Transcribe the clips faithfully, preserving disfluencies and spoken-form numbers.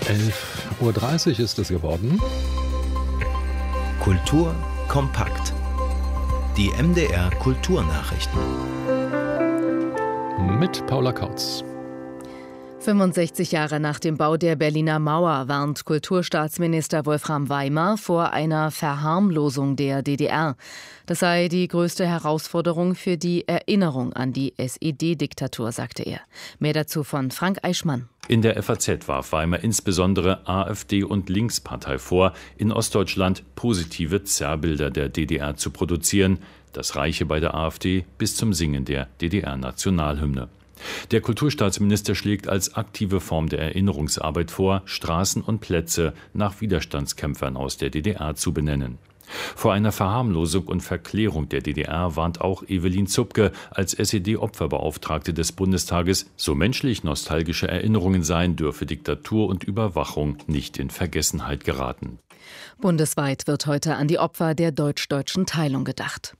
elf Uhr dreißig ist es geworden. Kultur kompakt. Die M D R Kulturnachrichten. Mit Paula Kautz. fünfundsechzig Jahre nach dem Bau der Berliner Mauer warnt Kulturstaatsminister Wolfram Weimer vor einer Verharmlosung der D D R. Das sei die größte Herausforderung für die Erinnerung an die S E D-Diktatur, sagte er. Mehr dazu von Frank Eichmann. In der F A Z warf Weimer insbesondere AfD und Linkspartei vor, in Ostdeutschland positive Zerrbilder der D D R zu produzieren. Das reiche bei der AfD bis zum Singen der D D R-Nationalhymne. Der Kulturstaatsminister schlägt als aktive Form der Erinnerungsarbeit vor, Straßen und Plätze nach Widerstandskämpfern aus der D D R zu benennen. Vor einer Verharmlosung und Verklärung der D D R warnt auch Evelyn Zupke als S E D-Opferbeauftragte des Bundestages. So menschlich nostalgische Erinnerungen seien, dürfe Diktatur und Überwachung nicht in Vergessenheit geraten. Bundesweit wird heute an die Opfer der deutsch-deutschen Teilung gedacht.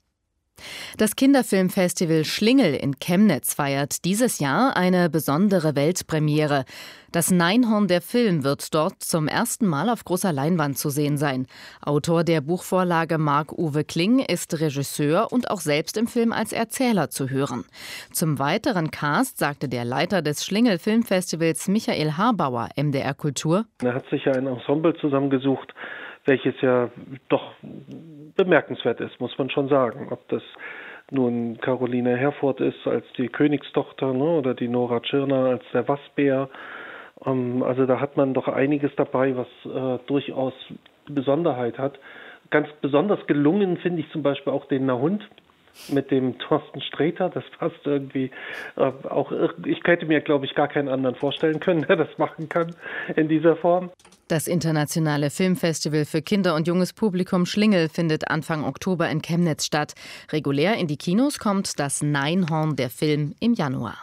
Das Kinderfilmfestival Schlingel in Chemnitz feiert dieses Jahr eine besondere Weltpremiere. Das Neinhorn der Film wird dort zum ersten Mal auf großer Leinwand zu sehen sein. Autor der Buchvorlage Marc-Uwe Kling ist Regisseur und auch selbst im Film als Erzähler zu hören. Zum weiteren Cast sagte der Leiter des Schlingel Filmfestivals Michael Harbauer M D R Kultur: Er hat sich ja ein Ensemble zusammengesucht, welches ja doch bemerkenswert ist, muss man schon sagen. Ob das nun Caroline Herfurth ist als die Königstochter, ne, oder die Nora Tschirner als der Wassbär. Ähm, also da hat man doch einiges dabei, was äh, durchaus Besonderheit hat. Ganz besonders gelungen finde ich zum Beispiel auch den Nahund mit dem Thorsten Sträter. Das passt irgendwie äh, auch. Ich hätte mir, glaube ich, gar keinen anderen vorstellen können, der das machen kann in dieser Form. Das internationale Filmfestival für Kinder- und junges Publikum Schlingel findet Anfang Oktober in Chemnitz statt. Regulär in die Kinos kommt das Neinhorn der Film im Januar.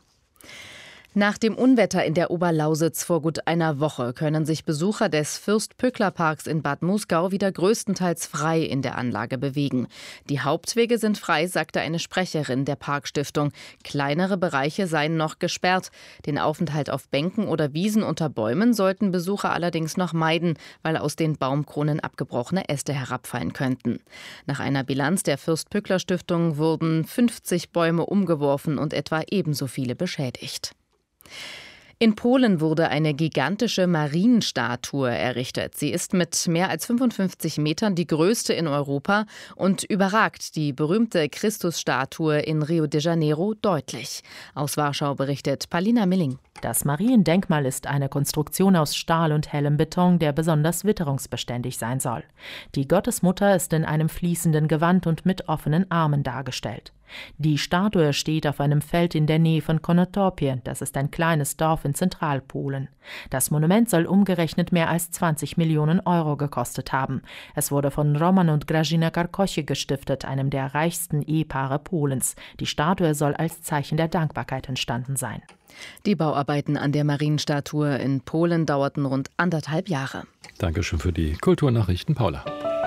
Nach dem Unwetter in der Oberlausitz vor gut einer Woche können sich Besucher des Fürst-Pückler-Parks in Bad Muskau wieder größtenteils frei in der Anlage bewegen. Die Hauptwege sind frei, sagte eine Sprecherin der Parkstiftung. Kleinere Bereiche seien noch gesperrt. Den Aufenthalt auf Bänken oder Wiesen unter Bäumen sollten Besucher allerdings noch meiden, weil aus den Baumkronen abgebrochene Äste herabfallen könnten. Nach einer Bilanz der Fürst-Pückler-Stiftung wurden fünfzig Bäume umgeworfen und etwa ebenso viele beschädigt. In Polen wurde eine gigantische Marienstatue errichtet. Sie ist mit mehr als fünfundfünfzig Metern die größte in Europa und überragt die berühmte Christusstatue in Rio de Janeiro deutlich. Aus Warschau berichtet Palina Milling. Das Mariendenkmal ist eine Konstruktion aus Stahl und hellem Beton, der besonders witterungsbeständig sein soll. Die Gottesmutter ist in einem fließenden Gewand und mit offenen Armen dargestellt. Die Statue steht auf einem Feld in der Nähe von Konotopie, das ist ein kleines Dorf in Zentralpolen. Das Monument soll umgerechnet mehr als zwanzig Millionen Euro gekostet haben. Es wurde von Roman und Grażyna Karkosie gestiftet, einem der reichsten Ehepaare Polens. Die Statue soll als Zeichen der Dankbarkeit entstanden sein. Die Bauarbeiten an der Marienstatue in Polen dauerten rund anderthalb Jahre. Dankeschön für die Kulturnachrichten, Paula.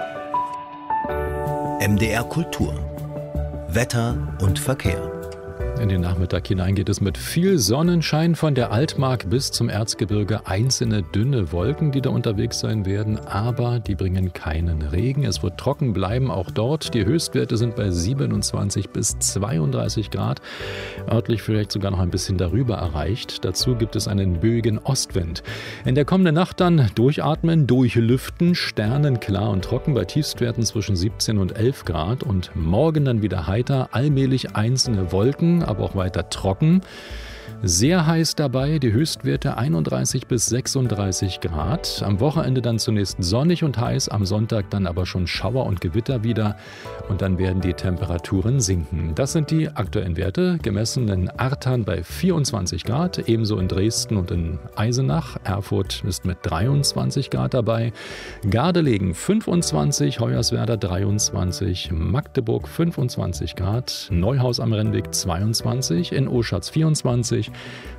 M D R Kultur. Wetter und Verkehr. In den Nachmittag hinein geht es mit viel Sonnenschein von der Altmark bis zum Erzgebirge. Einzelne dünne Wolken, die da unterwegs sein werden, aber die bringen keinen Regen. Es wird trocken bleiben, auch dort. Die Höchstwerte sind bei siebenundzwanzig bis zweiunddreißig Grad. Örtlich vielleicht sogar noch ein bisschen darüber erreicht. Dazu gibt es einen böigen Ostwind. In der kommenden Nacht dann durchatmen, durchlüften, sternenklar und trocken bei Tiefstwerten zwischen siebzehn und elf Grad. Und morgen dann wieder heiter, allmählich einzelne Wolken, aber auch weiter trocken. Sehr heiß dabei, die Höchstwerte einunddreißig bis sechsunddreißig Grad. Am Wochenende dann zunächst sonnig und heiß, am Sonntag dann aber schon Schauer und Gewitter wieder. Und dann werden die Temperaturen sinken. Das sind die aktuellen Werte, gemessen in Artern bei vierundzwanzig Grad, ebenso in Dresden und in Eisenach. Erfurt ist mit dreiundzwanzig Grad dabei. Gardelegen fünfundzwanzig, Hoyerswerda dreiundzwanzig, Magdeburg fünfundzwanzig Grad, Neuhaus am Rennweg zweiundzwanzig, in Oschatz vierundzwanzig,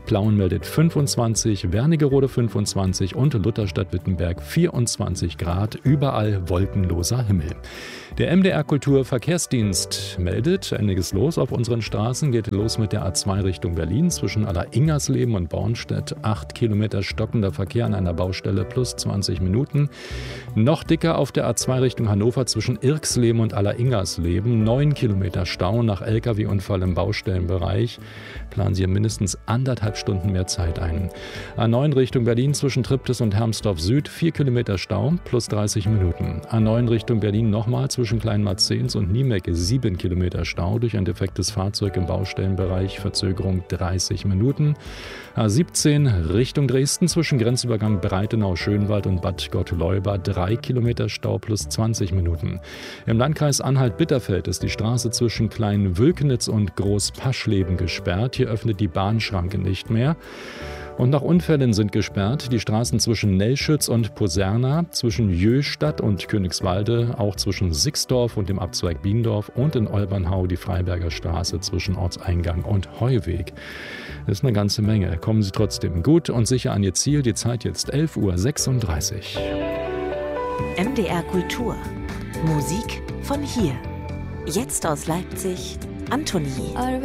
Plauen meldet fünfundzwanzig, Wernigerode fünfundzwanzig und Lutherstadt-Wittenberg vierundzwanzig Grad. Überall wolkenloser Himmel. Der M D R Kulturverkehrsdienst meldet, einiges los auf unseren Straßen. Geht los mit der A zwei Richtung Berlin zwischen Aller-Ingersleben und Bornstedt. Acht Kilometer stockender Verkehr an einer Baustelle plus zwanzig Minuten. Noch dicker auf der A zwei Richtung Hannover zwischen Irksleben und Aller-Ingersleben. Neun Kilometer Stau nach L K W-Unfall im Baustellenbereich. Planen Sie mindestens anderthalb Stunden mehr Zeit ein. A neun Richtung Berlin zwischen Triptis und Hermsdorf Süd. Vier Kilometer Stau plus dreißig Minuten. A neun Richtung Berlin nochmal zwischen Kleinmarzens und Niemecke sieben Kilometer Stau durch ein defektes Fahrzeug im Baustellenbereich, Verzögerung dreißig Minuten. A siebzehn Richtung Dresden zwischen Grenzübergang Breitenau-Schönwald und Bad Gottleuba drei Kilometer Stau plus zwanzig Minuten. Im Landkreis Anhalt-Bitterfeld ist die Straße zwischen Klein-Wülknitz und Groß-Paschleben gesperrt. Hier öffnet die Bahnschranke nicht mehr. Und nach Unfällen sind gesperrt die Straßen zwischen Nelschütz und Poserna, zwischen Jöstadt und Königswalde, auch zwischen Sixdorf und dem Abzweig Biendorf und in Olbernhau die Freiberger Straße zwischen Ortseingang und Heuweg. Das ist eine ganze Menge. Kommen Sie trotzdem gut und sicher an Ihr Ziel. Die Zeit jetzt elf Uhr sechsunddreißig. M D R Kultur. Musik von hier. Jetzt aus Leipzig, Antonie.